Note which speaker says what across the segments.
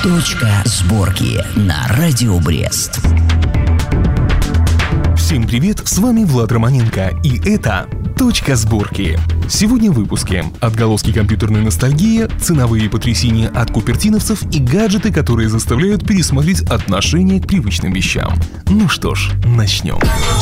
Speaker 1: Точка сборки на Радио Брест.
Speaker 2: Всем привет, с вами Влад Романенко, и это «Точка сборки». Сегодня в выпуске отголоски компьютерной ностальгии, ценовые потрясения от купертиновцев и гаджеты, которые заставляют пересмотреть отношение к привычным вещам. Ну что ж, начнем.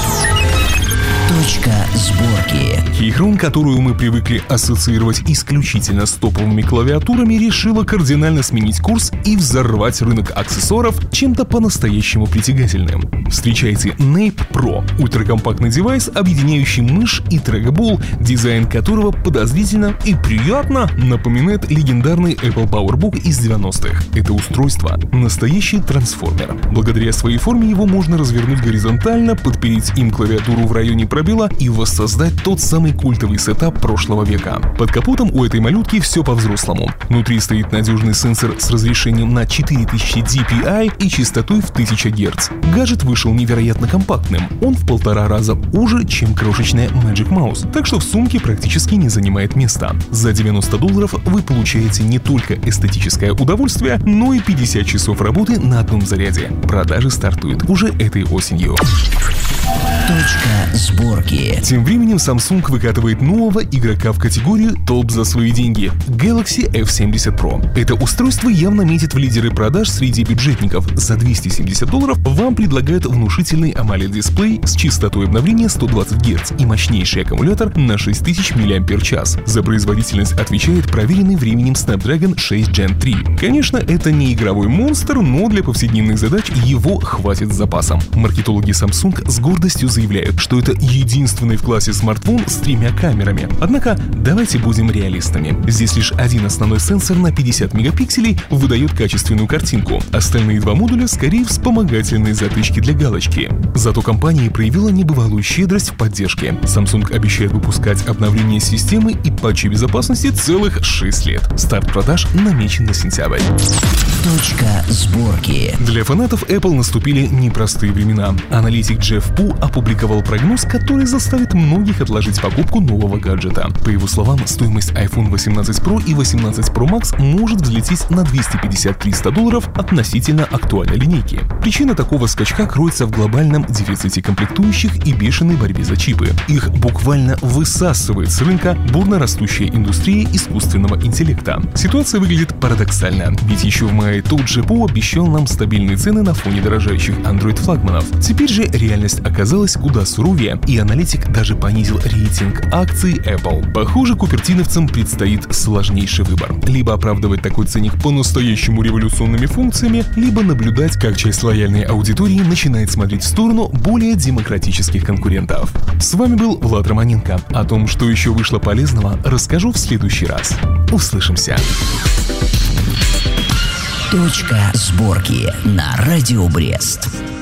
Speaker 1: Точка сборки.
Speaker 2: Keychron, которую мы привыкли ассоциировать исключительно с топовыми клавиатурами, решила кардинально сменить курс и взорвать рынок аксессуаров чем-то по-настоящему притягательным. Встречайте Nape Pro – ультракомпактный девайс, объединяющий мышь и трекбол, дизайн которого подозрительно и приятно напоминает легендарный Apple PowerBook из 90-х. Это устройство – настоящий трансформер. Благодаря своей форме его можно развернуть горизонтально, подпереть им клавиатуру в районе пробела и воссоздать тот самый культовый сетап прошлого века. Под капотом у этой малютки все по-взрослому. Внутри стоит надежный сенсор с разрешением на 4000 dpi и частотой в 1000 Гц. Гаджет вышел невероятно компактным. Он в 1,5 раза уже, чем крошечная Magic Mouse, так что в сумке практически не занимает места. За $90 вы получаете не только эстетическое удовольствие, но и 50 часов работы на одном заряде. Продажи стартуют уже этой осенью.
Speaker 1: Точка сборки.
Speaker 2: Тем временем Samsung выкатывает нового игрока в категорию топ за свои деньги – Galaxy F70 Pro. Это устройство явно метит в лидеры продаж среди бюджетников. За $270 вам предлагают внушительный AMOLED-дисплей с частотой обновления 120 Гц и мощнейший аккумулятор на 6000 мАч. За производительность отвечает проверенный временем Snapdragon 6 Gen 3. Конечно, это не игровой монстр, но для повседневных задач его хватит с запасом. Маркетологи Samsung с гордостью заявляют, что это единственный в классе смартфон с 3 камерами. Однако, давайте будем реалистами. Здесь лишь один основной сенсор на 50 мегапикселей выдает качественную картинку. Остальные два модуля скорее вспомогательные затычки для галочки. Зато компания проявила небывалую щедрость в поддержке. Samsung обещает выпускать обновление системы и патчи безопасности целых 6 лет. Старт продаж намечен на сентябрь.
Speaker 1: Точка сборки.
Speaker 2: Для фанатов Apple наступили непростые времена. Аналитик Джефф Пу опубликовал прогноз, который заставит многих отложить покупку нового гаджета. По его словам, стоимость iPhone 18 Pro и 18 Pro Max может взлететь на $250-300 относительно актуальной линейки. Причина такого скачка кроется в глобальном дефиците комплектующих и бешеной борьбе за чипы. Их буквально высасывает с рынка бурно растущая индустрия искусственного интеллекта. Ситуация выглядит парадоксально, ведь еще в мае тот же Пу обещал нам стабильные цены на фоне дорожающих Android-флагманов. Теперь же реальность оказалась куда суровее, и аналитик даже понизил рейтинг акций Apple. Похоже, купертиновцам предстоит сложнейший выбор. Либо оправдывать такой ценник по-настоящему революционными функциями, либо наблюдать, как часть лояльной аудитории начинает смотреть в сторону более демократических конкурентов. С вами был Влад Романенко. О том, что еще вышло полезного, расскажу в следующий раз. Услышимся.
Speaker 1: Точка сборки на Радио Брест.